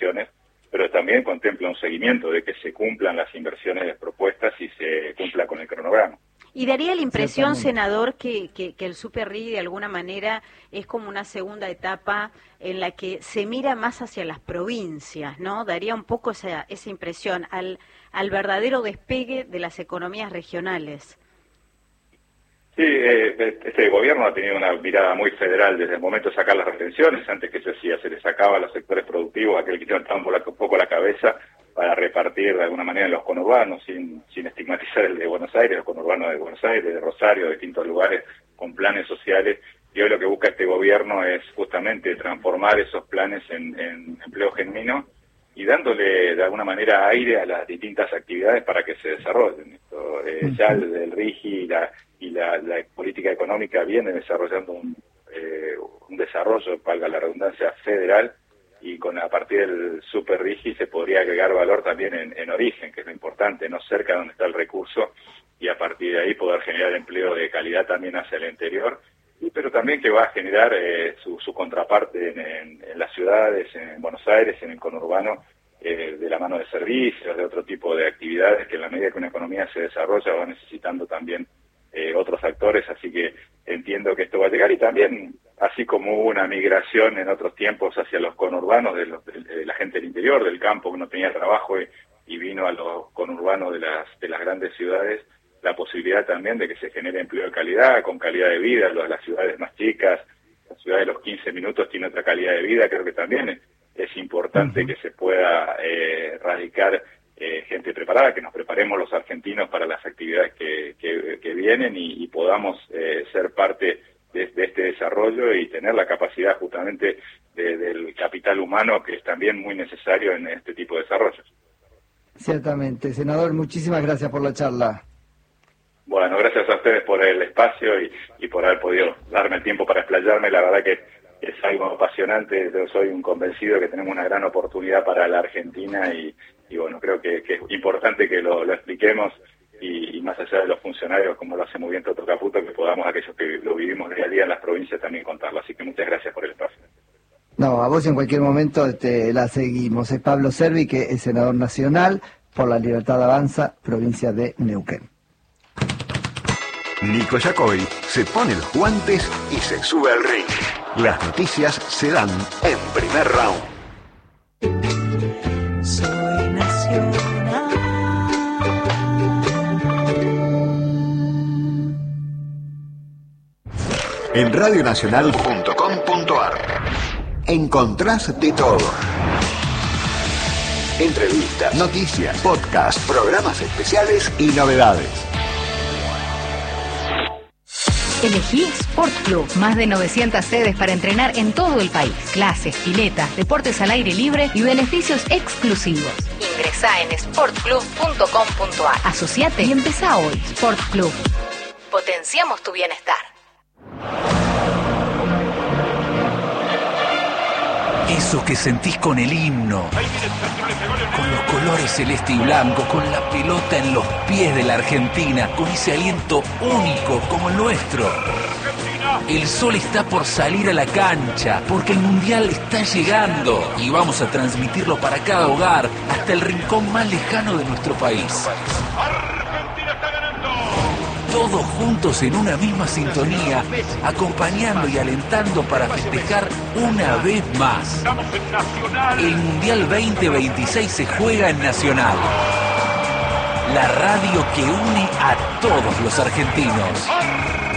inversiones, pero también contempla un seguimiento de que se cumplan las inversiones propuestas y se cumpla con el cronograma. Y daría la impresión, senador, que el Super RIGI de alguna manera es como una segunda etapa en la que se mira más hacia las provincias, ¿no? Daría un poco esa impresión al verdadero despegue de las economías regionales. Sí, este gobierno ha tenido una mirada muy federal desde el momento de sacar las retenciones. Antes que se hacía, se le sacaba a los sectores productivos, aquel que levantaba un poco la cabeza para repartir de alguna manera en los conurbanos, sin estigmatizar el de Buenos Aires, el conurbano de Buenos Aires, de Rosario, de distintos lugares, con planes sociales. Y hoy lo que busca este gobierno es justamente transformar esos planes en empleo genuino y dándole de alguna manera aire a las distintas actividades para que se desarrollen. Ya el RIGI y la política económica viene desarrollando un desarrollo, valga la redundancia, federal, y a partir del Super RIGI se podría agregar valor también en origen, que es lo importante, no cerca de donde está el recurso, y a partir de ahí poder generar empleo de calidad también hacia el interior, pero también que va a generar su contraparte en las ciudades, en Buenos Aires, en el conurbano, de la mano de servicios, de otro tipo de actividades que en la medida que una economía se desarrolla va necesitando también otros actores, así que entiendo que esto va a llegar. Y también, así como hubo una migración en otros tiempos hacia los conurbanos de la gente del interior, del campo que no tenía trabajo y vino a los conurbanos de las grandes ciudades, la posibilidad también de que se genere empleo de calidad, con calidad de vida. Las ciudades más chicas, la ciudad de los 15 minutos tiene otra calidad de vida. Creo que también es importante que se pueda radicar gente preparada, que nos preparemos los argentinos para las actividades que vienen y podamos ser parte de este desarrollo y tener la capacidad justamente del capital humano, que es también muy necesario en este tipo de desarrollos. Ciertamente. Senador, muchísimas gracias por la charla. Bueno, gracias a ustedes por el espacio y por haber podido darme el tiempo para explayarme. La verdad que es algo apasionante. Yo soy un convencido de que tenemos una gran oportunidad para la Argentina y bueno, creo que es importante que lo expliquemos y más allá de los funcionarios, como lo hace muy bien Toto Caputo, que podamos, aquellos que lo vivimos día a día en las provincias, también contarlo. Así que muchas gracias por el espacio. No, a vos en cualquier momento la seguimos. Es Pablo Servi, que es senador nacional por la Libertad Avanza, provincia de Neuquén. Nico Yacoy se pone los guantes y se sube al ring. Las noticias se dan en primer round. Soy nacional. En radionacional.com.ar encontrás de todo. Entrevistas, noticias, podcasts, programas especiales y novedades. Elegí Sport Club, más de 900 sedes para entrenar en todo el país. Clases, piletas, deportes al aire libre y beneficios exclusivos. Ingresá en sportclub.com.ar. Asociate y empezá hoy. Sport Club. Potenciamos tu bienestar. Eso que sentís con el himno, con los colores celeste y blanco, con la pelota en los pies de la Argentina, con ese aliento único como el nuestro. El sol está por salir a la cancha, porque el Mundial está llegando y vamos a transmitirlo para cada hogar, hasta el rincón más lejano de nuestro país. Todos juntos en una misma sintonía, acompañando y alentando para festejar una vez más. El Mundial 2026 se juega en Nacional. La radio que une a todos los argentinos.